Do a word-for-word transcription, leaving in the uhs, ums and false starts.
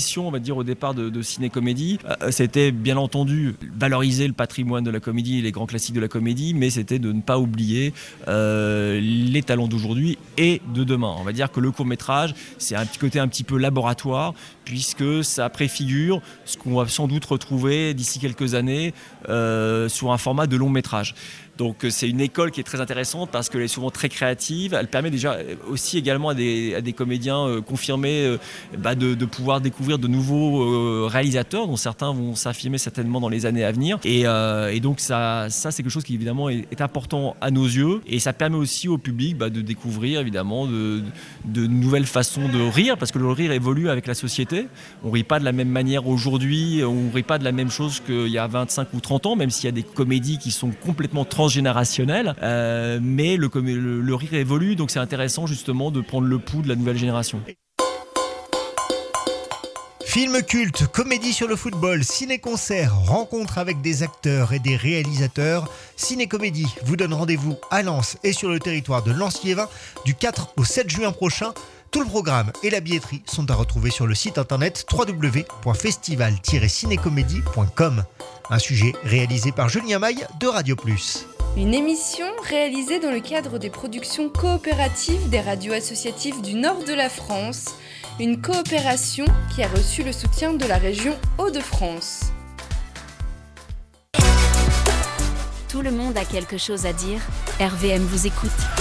l'ambition, on va dire, au départ de, de Ciné-Comédie, euh, c'était bien entendu valoriser le patrimoine de la comédie et les grands classiques de la comédie, mais c'était de ne pas oublier euh, les talents d'aujourd'hui et de demain. On va dire que le court-métrage, c'est un petit côté un petit peu laboratoire, puisque ça préfigure ce qu'on va sans doute retrouver d'ici quelques années euh, sur un format de long métrage. Donc c'est une école qui est très intéressante parce qu'elle est souvent très créative. Elle permet déjà aussi également à des, à des comédiens euh, confirmés euh, bah de, de pouvoir découvrir de nouveaux euh, réalisateurs dont certains vont s'affirmer certainement dans les années à venir. Et, euh, et donc ça, ça c'est quelque chose qui évidemment est, est important à nos yeux et ça permet aussi au public bah, de découvrir évidemment de, de nouvelles façons de rire parce que le rire évolue avec la société. On ne rit pas de la même manière aujourd'hui, on ne rit pas de la même chose qu'il y a vingt-cinq ou trente ans, même s'il y a des comédies qui sont complètement transgénérationnelles, euh, mais le, le, le rire évolue, donc c'est intéressant justement de prendre le pouls de la nouvelle génération. Film culte, comédie sur le football, ciné-concert, rencontre avec des acteurs et des réalisateurs. Ciné-comédie vous donne rendez-vous à Lens et sur le territoire de Lens-Liévin du quatre au sept juin prochain. Tout le programme et la billetterie sont à retrouver sur le site internet w w w point festival tiret cinécomédie point com. Un sujet réalisé par Julien Maille de Radio Plus. Une émission réalisée dans le cadre des productions coopératives des radios associatives du nord de la France. Une coopération qui a reçu le soutien de la région Hauts-de-France. Tout le monde a quelque chose à dire. R V M vous écoute.